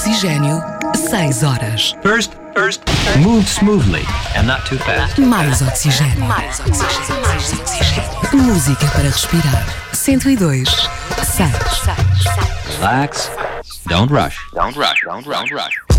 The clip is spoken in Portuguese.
Oxigênio, 6 horas. First, move smoothly and not too fast. Mais oxigênio. Música para respirar. 102, 6. Relax. Don't rush.